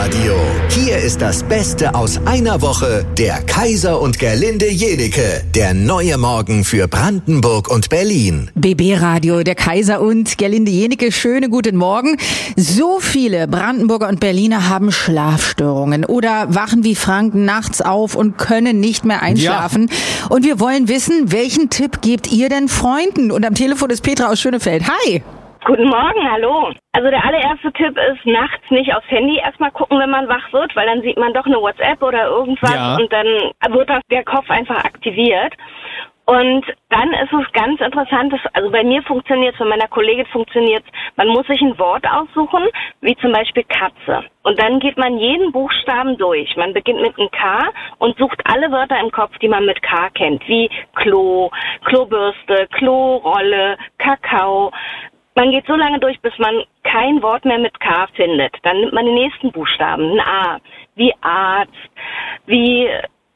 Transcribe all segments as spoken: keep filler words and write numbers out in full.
Radio. Hier ist das Beste aus einer Woche. Der Kaiser und Gerlinde Jenike. Der neue Morgen für Brandenburg und Berlin. B B Radio, der Kaiser und Gerlinde Jenike. Schönen guten Morgen. So viele Brandenburger und Berliner haben Schlafstörungen oder wachen wie Frank nachts auf und können nicht mehr einschlafen. Ja. Und wir wollen wissen, welchen Tipp gebt ihr denn Freunden? Und am Telefon ist Petra aus Schönefeld. Hi! Guten Morgen, hallo. Also der allererste Tipp ist, nachts nicht aufs Handy erstmal gucken, wenn man wach wird, weil dann sieht man doch eine WhatsApp oder irgendwas ja. und dann wird das der Kopf einfach aktiviert. Und dann ist es ganz interessant, dass, also bei mir funktioniert es, bei meiner Kollegin funktioniert es, man muss sich ein Wort aussuchen, wie zum Beispiel Katze. Und dann geht man jeden Buchstaben durch. Man beginnt mit einem K und sucht alle Wörter im Kopf, die man mit K kennt, wie Klo, Klobürste, Klorolle, Kakao. Man geht so lange durch, bis man kein Wort mehr mit K findet. Dann nimmt man den nächsten Buchstaben, ein A, wie Arzt, wie,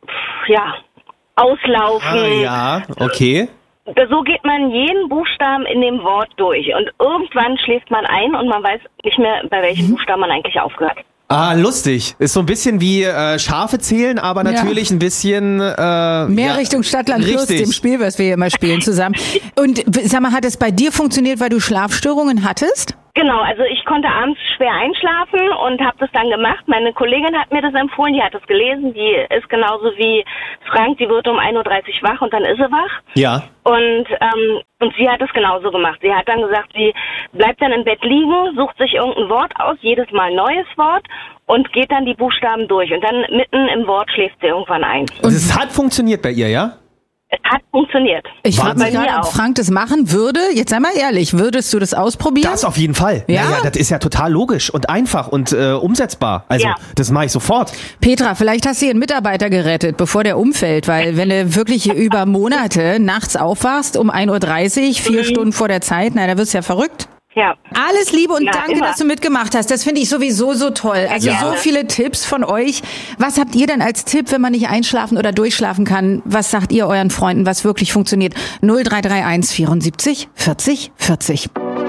ja, Auslaufen. Ah, ja, okay. So geht man jeden Buchstaben in dem Wort durch. Und irgendwann schläft man ein und man weiß nicht mehr, bei welchem mhm. Buchstaben man eigentlich aufgehört. Ah, lustig. Ist so ein bisschen wie äh, Schafe zählen, aber natürlich ja. ein bisschen... Äh, Mehr ja, Richtung Stadtland Plus, dem Spiel, was wir hier immer spielen zusammen. Und sag mal, hat es bei dir funktioniert, weil du Schlafstörungen hattest? Genau, also ich konnte abends schwer einschlafen und habe das dann gemacht. Meine Kollegin hat mir das empfohlen, die hat es gelesen. Die ist genauso wie Frank, die wird um ein Uhr dreißig wach und dann ist sie wach. Ja. Und ähm, und sie hat es genauso gemacht. Sie hat dann gesagt, sie bleibt dann im Bett liegen, sucht sich irgendein Wort aus, jedes Mal ein neues Wort und geht dann die Buchstaben durch. Und dann mitten im Wort schläft sie irgendwann ein. Und es hat funktioniert bei ihr, ja? Es hat funktioniert. Ich frage mich gerade, ob Frank das machen würde. Jetzt sei mal ehrlich, würdest du das ausprobieren? Das auf jeden Fall. Ja, ja, das ist ja total logisch und einfach und äh, umsetzbar. Also ja. das mache ich sofort. Petra, vielleicht hast du hier einen Mitarbeiter gerettet, bevor der umfällt, weil wenn du wirklich über Monate nachts aufwachst um ein Uhr dreißig, vier mhm. Stunden vor der Zeit, na, da wirst du ja verrückt. Ja. Alles Liebe und ja, danke, immer. dass du mitgemacht hast. Das finde ich sowieso so toll. Also ja. so viele Tipps von euch. Was habt ihr denn als Tipp, wenn man nicht einschlafen oder durchschlafen kann? Was sagt ihr euren Freunden, was wirklich funktioniert? null drei drei eins vierundsiebzig vierzig vierzig.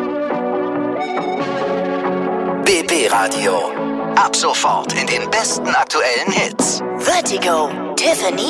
B B Radio. Ab sofort in den besten aktuellen Hits. Vertigo, Tiffany